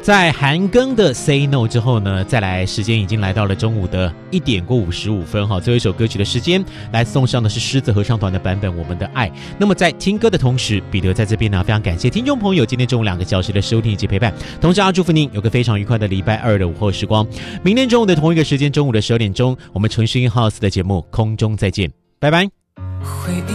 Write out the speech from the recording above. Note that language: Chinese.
在韩庚的 Say No 之后呢，再来时间已经来到了中午的1点过55分哈。最后一首歌曲的时间来送上的是狮子合唱团的版本《我们的爱》。那么在听歌的同时，彼得在这边呢非常感谢听众朋友今天中午2个小时的收听以及陪伴，同时祝福您有个非常愉快的礼拜2的午后时光。明天中午的同一个时间，中午的12点钟，我们城市1 House 的节目空中再见，拜拜。